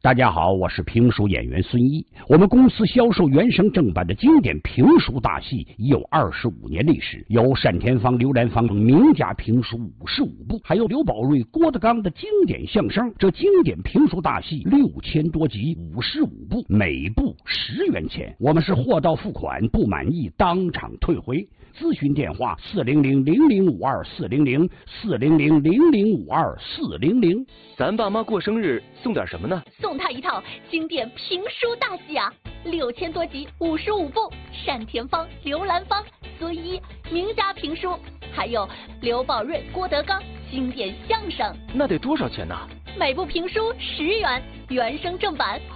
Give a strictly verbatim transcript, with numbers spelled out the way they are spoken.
大家好，我是评书演员孙一。我们公司销售原声正版的经典评书大戏已有二十五年历史，有单田芳、刘兰芳等名家评书五十五部，还有刘宝瑞、郭德纲的经典相声。这经典评书大戏六千多集，五十五部，每部十元钱。我们是货到付款，不满意当场退回。咨询电话：四零零零零五二四零零四零零零零五二四零零。 咱爸妈过生日送点什么呢？ 送他一套经典评书大戏啊，六千多集，五十五部，单田芳、刘兰芳、孙一名家评书，还有刘宝瑞、郭德纲经典相声。 那得多少钱呢？ 每部评书十元，原声正版